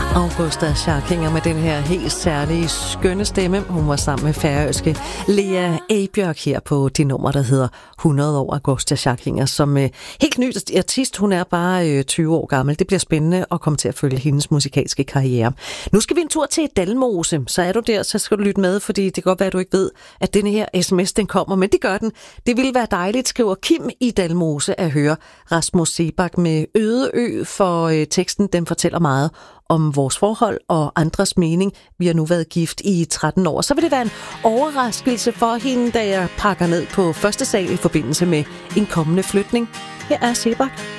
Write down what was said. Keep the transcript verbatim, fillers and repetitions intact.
Augusta Scharkinger med den her helt særlige skønne stemme. Hun var sammen med færøske Lea Eibjørg her på det nummer, der hedder hundrede år. Augusta Scharkinger som øh, helt ny artist. Hun er bare øh, tyve år gammel. Det bliver spændende at komme til at følge hendes musikalske karriere. Nu skal vi en tur til Dalmose. Så er du der, så skal du lytte med, fordi det kan godt være, at du ikke ved, at denne her sms den kommer, men det gør den. Det ville være dejligt, skriver Kim i Dalmose, at høre Rasmus Seebach med Øde Ø, for øh, teksten den fortæller meget om vores forhold og andres mening. Vi har nu været gift i tretten år. Så vil det være en overraskelse for hende, da jeg pakker ned på første sal i forbindelse med en kommende flytning. Her er Seebach.